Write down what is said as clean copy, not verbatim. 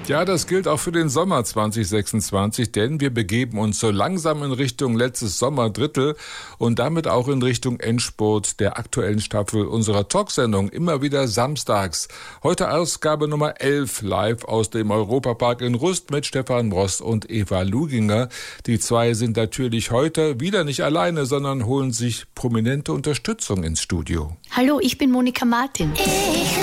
Ja, das gilt auch für den Sommer 2026, denn wir begeben uns so langsam in Richtung letztes Sommerdrittel und damit auch in Richtung Endspurt der aktuellen Staffel unserer Talksendung, immer wieder samstags. Heute Ausgabe Nummer 11, live aus dem Europapark in Rust mit Stefan Brost und Eva Luginger. Die zwei sind natürlich heute wieder nicht alleine, sondern holen sich prominente Unterstützung ins Studio. Hallo, ich bin Monika Martin.